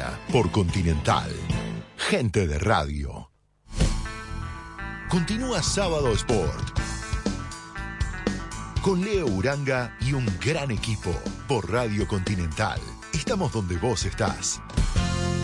semana por Continental. Gente de radio. Continúa Sábado Sport con Leo Uranga y un gran equipo por Radio Continental. Estamos donde vos estás.